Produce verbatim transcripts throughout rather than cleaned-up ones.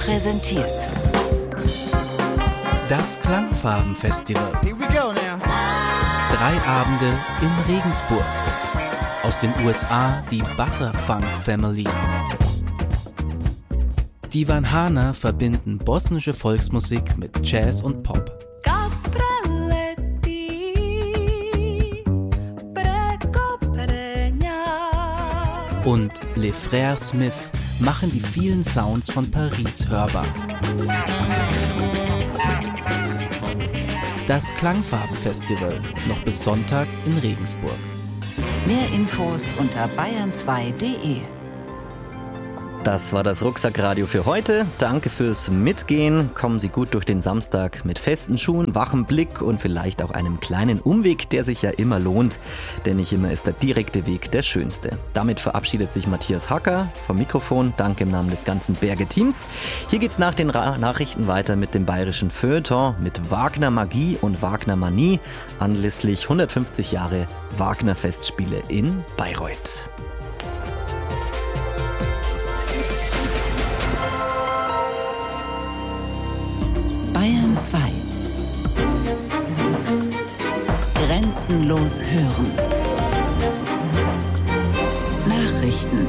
präsentiert Das Klangfarben-Festival. Here we go now. Drei Abende in Regensburg. Aus den U S A die Butterfunk Family. Die Vanhana verbinden bosnische Volksmusik mit Jazz und Pop. Und Les Frères Smith machen die vielen Sounds von Paris hörbar. Das Klangfarben-Festival, noch bis Sonntag in Regensburg. Mehr Infos unter bayern zwei punkt de. Das war das Rucksackradio für heute. Danke fürs Mitgehen. Kommen Sie gut durch den Samstag mit festen Schuhen, wachem Blick und vielleicht auch einem kleinen Umweg, der sich ja immer lohnt. Denn nicht immer ist der direkte Weg der schönste. Damit verabschiedet sich Matthias Hacker vom Mikrofon. Danke im Namen des ganzen Berge-Teams. Hier geht's nach den Ra- Nachrichten weiter mit dem bayerischen Feuilleton mit Wagner Magie und Wagner Manie anlässlich hundertfünfzig Jahre Wagner Festspiele in Bayreuth. Bayern zwei. Grenzenlos hören. Nachrichten.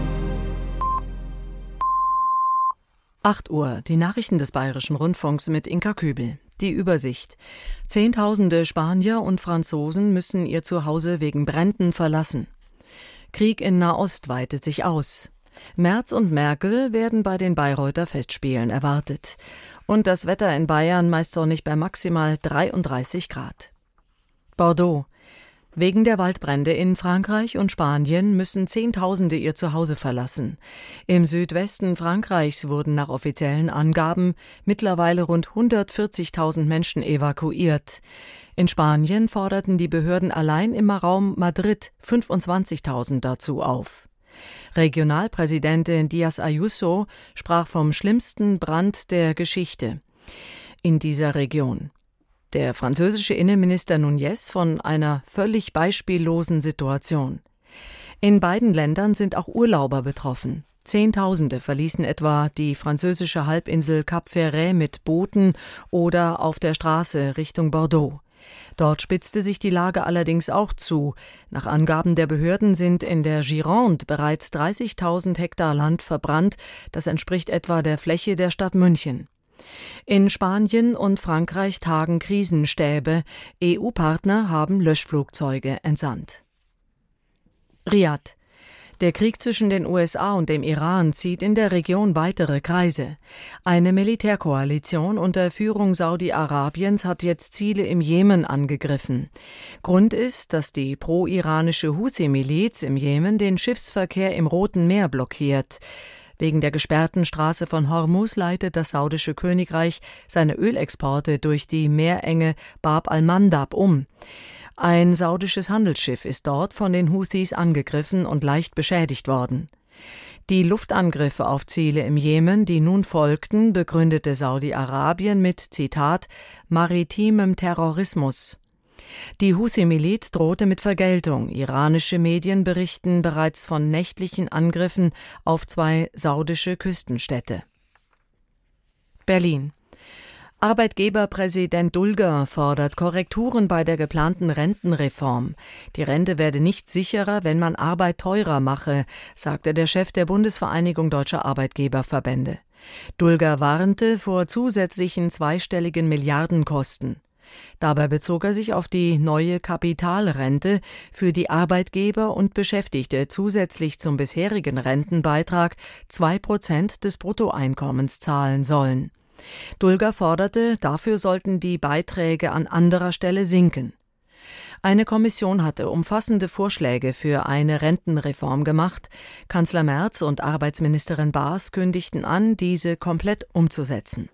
acht Uhr, die Nachrichten des Bayerischen Rundfunks mit Inka Kübel. Die Übersicht. Zehntausende Spanier und Franzosen müssen ihr Zuhause wegen Bränden verlassen. Krieg in Nahost weitet sich aus. Merz und Merkel werden bei den Bayreuther Festspielen erwartet. Und das Wetter in Bayern meist sonnig bei maximal dreiunddreißig Grad. Bordeaux. Wegen der Waldbrände in Frankreich und Spanien müssen Zehntausende ihr Zuhause verlassen. Im Südwesten Frankreichs wurden nach offiziellen Angaben mittlerweile rund hundertvierzigtausend Menschen evakuiert. In Spanien forderten die Behörden allein im Raum Madrid fünfundzwanzigtausend dazu auf. Regionalpräsidentin Díaz Ayuso sprach vom schlimmsten Brand der Geschichte in dieser Region. Der französische Innenminister Núñez von einer völlig beispiellosen Situation. In beiden Ländern sind auch Urlauber betroffen. Zehntausende verließen etwa die französische Halbinsel Cap Ferret mit Booten oder auf der Straße Richtung Bordeaux. Dort spitzte sich die Lage allerdings auch zu. Nach Angaben der Behörden sind in der Gironde bereits dreißigtausend Hektar Land verbrannt. Das entspricht etwa der Fläche der Stadt München. In Spanien und Frankreich tagen Krisenstäbe. E U-Partner haben Löschflugzeuge entsandt. Riad. Der Krieg zwischen den U S A und dem Iran zieht in der Region weitere Kreise. Eine Militärkoalition unter Führung Saudi-Arabiens hat jetzt Ziele im Jemen angegriffen. Grund ist, dass die pro-iranische Houthi-Miliz im Jemen den Schiffsverkehr im Roten Meer blockiert. Wegen der gesperrten Straße von Hormuz leitet das saudische Königreich seine Ölexporte durch die Meerenge Bab al-Mandab um. Ein saudisches Handelsschiff ist dort von den Houthis angegriffen und leicht beschädigt worden. Die Luftangriffe auf Ziele im Jemen, die nun folgten, begründete Saudi-Arabien mit, Zitat, maritimem Terrorismus. Die Houthi-Miliz drohte mit Vergeltung. Iranische Medien berichten bereits von nächtlichen Angriffen auf zwei saudische Küstenstädte. Berlin. Arbeitgeberpräsident Dulger fordert Korrekturen bei der geplanten Rentenreform. Die Rente werde nicht sicherer, wenn man Arbeit teurer mache, sagte der Chef der Bundesvereinigung Deutscher Arbeitgeberverbände. Dulger warnte vor zusätzlichen zweistelligen Milliardenkosten. Dabei bezog er sich auf die neue Kapitalrente, für die Arbeitgeber und Beschäftigte zusätzlich zum bisherigen Rentenbeitrag zwei Prozent des Bruttoeinkommens zahlen sollen. Dulger forderte, dafür sollten die Beiträge an anderer Stelle sinken. Eine Kommission hatte umfassende Vorschläge für eine Rentenreform gemacht. Kanzler Merz und Arbeitsministerin Baas kündigten an, diese komplett umzusetzen.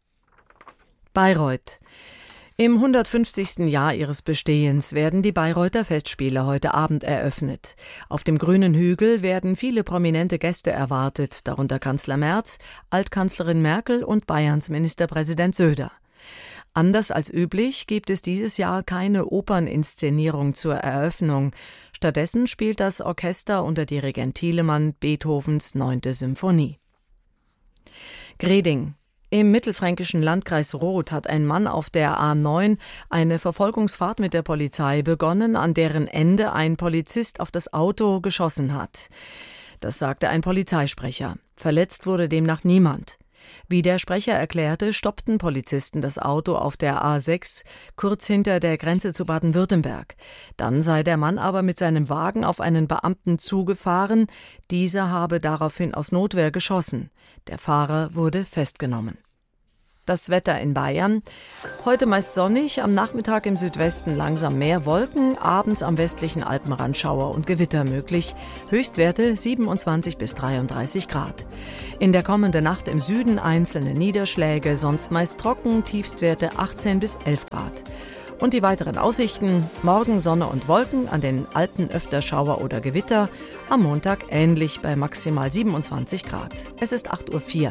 Bayreuth. Im hundertfünfzigsten Jahr ihres Bestehens werden die Bayreuther Festspiele heute Abend eröffnet. Auf dem grünen Hügel werden viele prominente Gäste erwartet, darunter Kanzler Merz, Altkanzlerin Merkel und Bayerns Ministerpräsident Söder. Anders als üblich gibt es dieses Jahr keine Operninszenierung zur Eröffnung. Stattdessen spielt das Orchester unter Dirigent Thielemann Beethovens neunte Symphonie. Greding. Im mittelfränkischen Landkreis Roth hat ein Mann auf der A neun eine Verfolgungsfahrt mit der Polizei begonnen, an deren Ende ein Polizist auf das Auto geschossen hat. Das sagte ein Polizeisprecher. Verletzt wurde demnach niemand. Wie der Sprecher erklärte, stoppten Polizisten das Auto auf der A sechs, kurz hinter der Grenze zu Baden-Württemberg. Dann sei der Mann aber mit seinem Wagen auf einen Beamten zugefahren. Dieser habe daraufhin aus Notwehr geschossen. Der Fahrer wurde festgenommen. Das Wetter in Bayern. Heute meist sonnig, am Nachmittag im Südwesten langsam mehr Wolken, abends am westlichen Alpenrand Schauer und Gewitter möglich. Höchstwerte siebenundzwanzig bis dreiunddreißig Grad. In der kommenden Nacht im Süden einzelne Niederschläge, sonst meist trocken, Tiefstwerte achtzehn bis elf Grad. Und die weiteren Aussichten: morgen Sonne und Wolken, an den Alpen öfter Schauer oder Gewitter, am Montag ähnlich bei maximal siebenundzwanzig Grad. Es ist acht Uhr vier.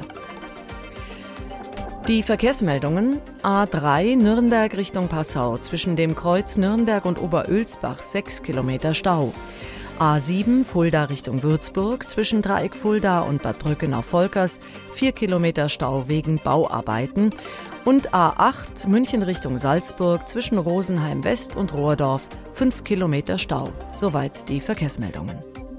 Die Verkehrsmeldungen: A drei Nürnberg Richtung Passau, zwischen dem Kreuz Nürnberg und Oberölsbach sechs Kilometer Stau. A sieben Fulda Richtung Würzburg, zwischen Dreieck Fulda und Bad Brückenau-Volkers vier Kilometer Stau wegen Bauarbeiten. Und A acht München Richtung Salzburg, zwischen Rosenheim West und Rohrdorf fünf Kilometer Stau. Soweit die Verkehrsmeldungen.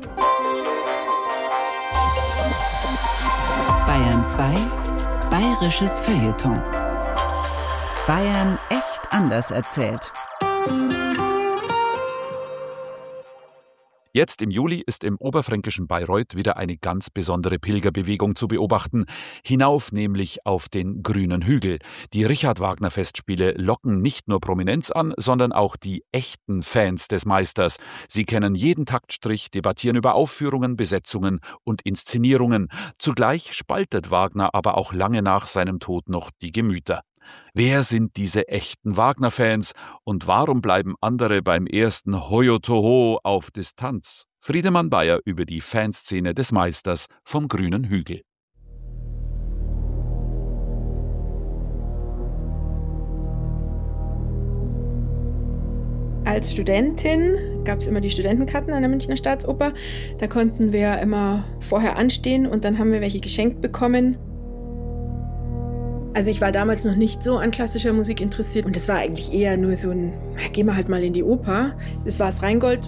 Bayern zwei. Bayerisches Feuilleton. Bayern echt anders erzählt. Jetzt im Juli ist im oberfränkischen Bayreuth wieder eine ganz besondere Pilgerbewegung zu beobachten. Hinauf nämlich auf den grünen Hügel. Die Richard-Wagner-Festspiele locken nicht nur Prominenz an, sondern auch die echten Fans des Meisters. Sie kennen jeden Taktstrich, debattieren über Aufführungen, Besetzungen und Inszenierungen. Zugleich spaltet Wagner aber auch lange nach seinem Tod noch die Gemüter. Wer sind diese echten Wagner-Fans und warum bleiben andere beim ersten Hoyotoho auf Distanz? Friedemann Bayer über die Fanszene des Meisters vom grünen Hügel. Als Studentin gab es immer die Studentenkarten an der Münchner Staatsoper. Da konnten wir immer vorher anstehen und dann haben wir welche geschenkt bekommen. Also ich war damals noch nicht so an klassischer Musik interessiert und es war eigentlich eher nur so ein, gehen wir halt mal in die Oper. Das war das Rheingold.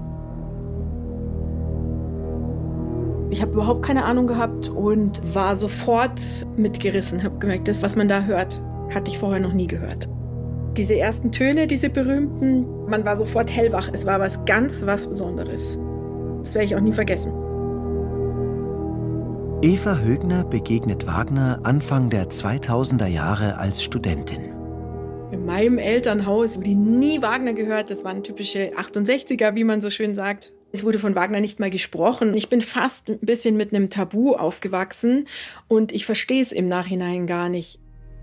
Ich habe überhaupt keine Ahnung gehabt und war sofort mitgerissen. Habe gemerkt, das, was man da hört, hatte ich vorher noch nie gehört. Diese ersten Töne, diese berühmten, man war sofort hellwach. Es war was ganz was Besonderes. Das werde ich auch nie vergessen. Eva Högner begegnet Wagner Anfang der zweitausender Jahre als Studentin. In meinem Elternhaus wurde nie Wagner gehört. Das waren typische achtundsechziger, wie man so schön sagt. Es wurde von Wagner nicht mal gesprochen. Ich bin fast ein bisschen mit einem Tabu aufgewachsen und ich verstehe es im Nachhinein gar nicht.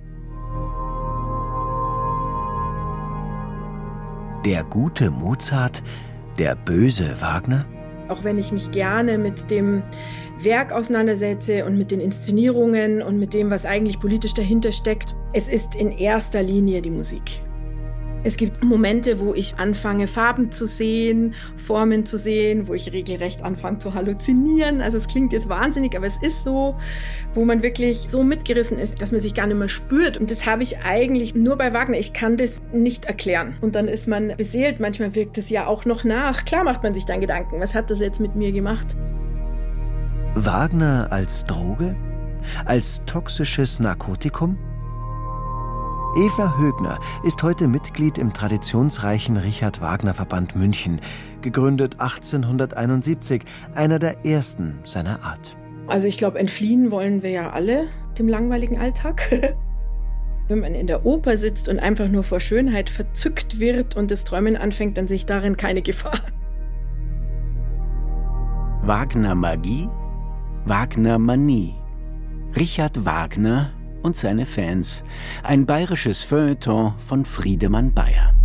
Der gute Mozart, der böse Wagner? Auch wenn ich mich gerne mit dem Werk auseinandersetze und mit den Inszenierungen und mit dem, was eigentlich politisch dahinter steckt, es ist in erster Linie die Musik. Es gibt Momente, wo ich anfange, Farben zu sehen, Formen zu sehen, wo ich regelrecht anfange zu halluzinieren. Also es klingt jetzt wahnsinnig, aber es ist so, wo man wirklich so mitgerissen ist, dass man sich gar nicht mehr spürt. Und das habe ich eigentlich nur bei Wagner. Ich kann das nicht erklären. Und dann ist man beseelt. Manchmal wirkt es ja auch noch nach. Klar macht man sich dann Gedanken, was hat das jetzt mit mir gemacht? Wagner als Droge? Als toxisches Narkotikum? Eva Högner ist heute Mitglied im traditionsreichen Richard-Wagner-Verband München, gegründet achtzehnhunderteinundsiebzig, einer der ersten seiner Art. Also ich glaube, entfliehen wollen wir ja alle dem langweiligen Alltag. Wenn man in der Oper sitzt und einfach nur vor Schönheit verzückt wird und das Träumen anfängt, dann sehe ich darin keine Gefahr. Wagner-Magie, Wagner-Manie. Richard Wagner und seine Fans. Ein bayerisches Feuilleton von Friedemann Bayer.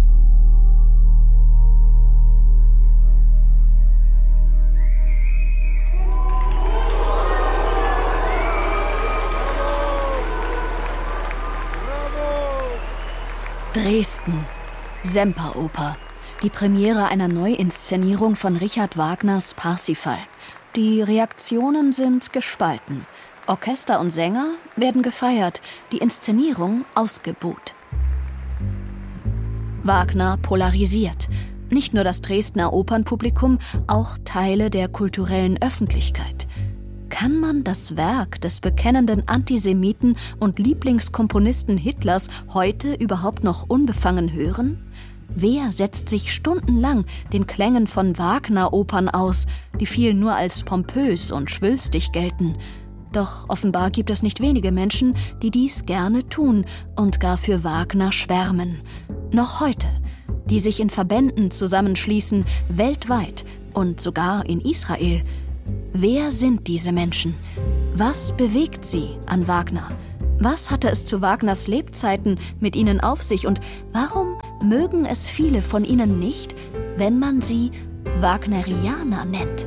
Dresden. Semperoper. Die Premiere einer Neuinszenierung von Richard Wagners Parsifal. Die Reaktionen sind gespalten. Orchester und Sänger werden gefeiert, die Inszenierung ausgebuht. Wagner polarisiert. Nicht nur das Dresdner Opernpublikum, auch Teile der kulturellen Öffentlichkeit. Kann man das Werk des bekennenden Antisemiten und Lieblingskomponisten Hitlers heute überhaupt noch unbefangen hören? Wer setzt sich stundenlang den Klängen von Wagner-Opern aus, die vielen nur als pompös und schwülstig gelten? Doch offenbar gibt es nicht wenige Menschen, die dies gerne tun und gar für Wagner schwärmen. Noch heute, die sich in Verbänden zusammenschließen, weltweit und sogar in Israel. Wer sind diese Menschen? Was bewegt sie an Wagner? Was hatte es zu Wagners Lebzeiten mit ihnen auf sich und warum mögen es viele von ihnen nicht, wenn man sie Wagnerianer nennt?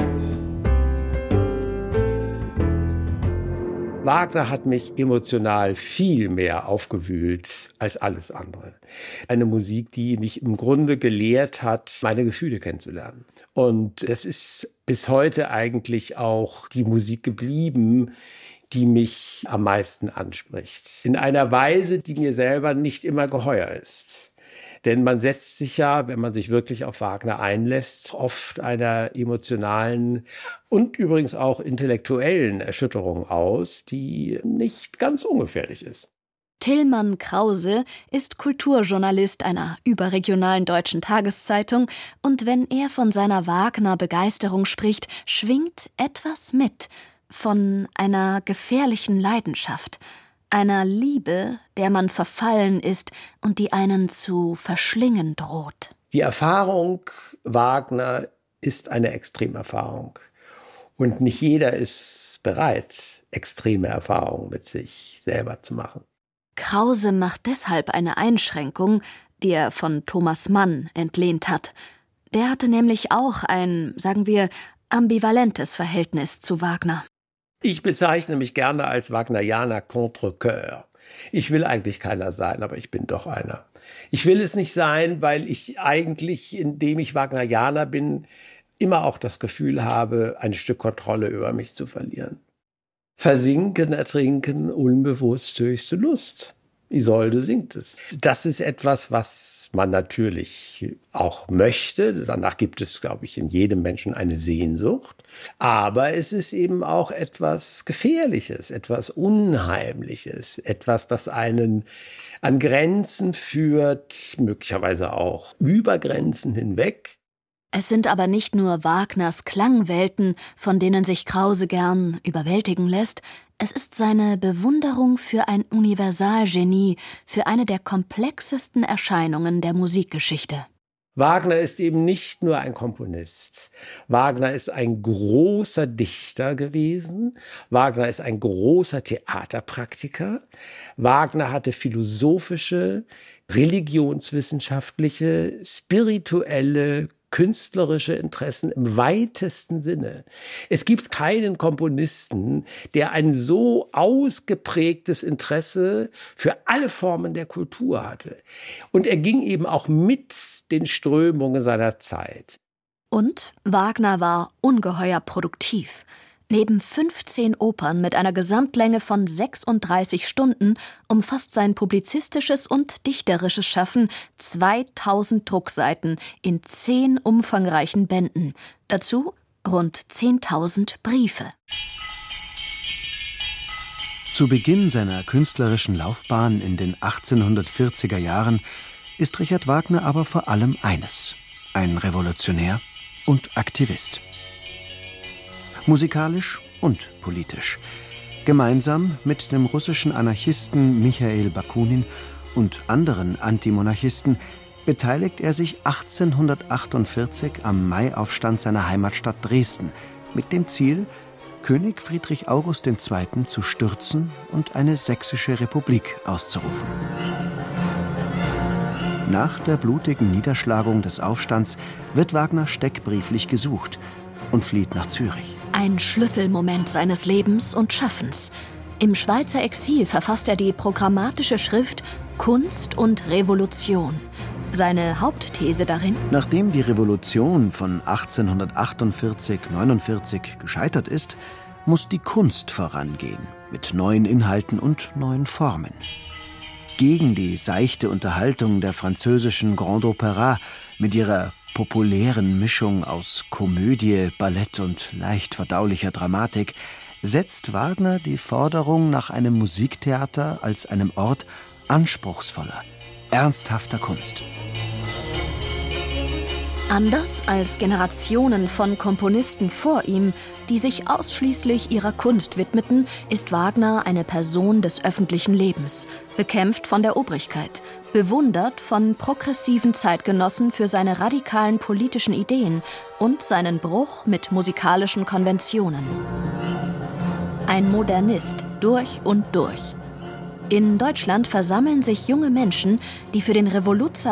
Wagner hat mich emotional viel mehr aufgewühlt als alles andere. Eine Musik, die mich im Grunde gelehrt hat, meine Gefühle kennenzulernen. Und das ist bis heute eigentlich auch die Musik geblieben, die mich am meisten anspricht. In einer Weise, die mir selber nicht immer geheuer ist. Denn man setzt sich ja, wenn man sich wirklich auf Wagner einlässt, oft einer emotionalen und übrigens auch intellektuellen Erschütterung aus, die nicht ganz ungefährlich ist. Tilman Krause ist Kulturjournalist einer überregionalen deutschen Tageszeitung und wenn er von seiner Wagner-Begeisterung spricht, schwingt etwas mit von einer gefährlichen Leidenschaft. Einer Liebe, der man verfallen ist und die einen zu verschlingen droht. Die Erfahrung Wagner ist eine Extremerfahrung. Und nicht jeder ist bereit, extreme Erfahrungen mit sich selber zu machen. Krause macht deshalb eine Einschränkung, die er von Thomas Mann entlehnt hat. Der hatte nämlich auch ein, sagen wir, ambivalentes Verhältnis zu Wagner. Ich bezeichne mich gerne als Wagnerianer contre cœur. Ich will eigentlich keiner sein, aber ich bin doch einer. Ich will es nicht sein, weil ich eigentlich, indem ich Wagnerianer bin, immer auch das Gefühl habe, ein Stück Kontrolle über mich zu verlieren. Versinken, ertrinken, unbewusst höchste Lust. Isolde singt es. Das ist etwas, was man natürlich auch möchte. Danach gibt es, glaube ich, in jedem Menschen eine Sehnsucht. Aber es ist eben auch etwas Gefährliches, etwas Unheimliches, etwas, das einen an Grenzen führt, möglicherweise auch über Grenzen hinweg. Es sind aber nicht nur Wagners Klangwelten, von denen sich Krause gern überwältigen lässt. Es ist seine Bewunderung für ein Universalgenie, für eine der komplexesten Erscheinungen der Musikgeschichte. Wagner ist eben nicht nur ein Komponist. Wagner ist ein großer Dichter gewesen. Wagner ist ein großer Theaterpraktiker. Wagner hatte philosophische, religionswissenschaftliche, spirituelle, künstlerische Interessen im weitesten Sinne. Es gibt keinen Komponisten, der ein so ausgeprägtes Interesse für alle Formen der Kultur hatte. Und er ging eben auch mit den Strömungen seiner Zeit. Und Wagner war ungeheuer produktiv. Neben fünfzehn Opern mit einer Gesamtlänge von sechsunddreißig Stunden umfasst sein publizistisches und dichterisches Schaffen zweitausend Druckseiten in zehn umfangreichen Bänden. Dazu rund zehntausend Briefe. Zu Beginn seiner künstlerischen Laufbahn in den achtzehnhundertvierziger Jahren ist Richard Wagner aber vor allem eines: ein Revolutionär und Aktivist. Musikalisch und politisch. Gemeinsam mit dem russischen Anarchisten Michail Bakunin und anderen Antimonarchisten beteiligt er sich achtzehnhundertachtundvierzig am Maiaufstand seiner Heimatstadt Dresden mit dem Ziel, König Friedrich August der Zweite. Zu stürzen und eine sächsische Republik auszurufen. Nach der blutigen Niederschlagung des Aufstands wird Wagner steckbrieflich gesucht und flieht nach Zürich. Ein Schlüsselmoment seines Lebens und Schaffens. Im Schweizer Exil verfasst er die programmatische Schrift Kunst und Revolution. Seine Hauptthese darin: Nachdem die Revolution von achtzehnhundertachtundvierzig neunundvierzig gescheitert ist, muss die Kunst vorangehen, mit neuen Inhalten und neuen Formen. Gegen die seichte Unterhaltung der französischen Grand Opéra mit ihrer populären Mischung aus Komödie, Ballett und leicht verdaulicher Dramatik setzt Wagner die Forderung nach einem Musiktheater als einem Ort anspruchsvoller, ernsthafter Kunst. Anders als Generationen von Komponisten vor ihm, die sich ausschließlich ihrer Kunst widmeten, ist Wagner eine Person des öffentlichen Lebens, bekämpft von der Obrigkeit, bewundert von progressiven Zeitgenossen für seine radikalen politischen Ideen und seinen Bruch mit musikalischen Konventionen. Ein Modernist durch und durch. In Deutschland versammeln sich junge Menschen, die für den Revoluzer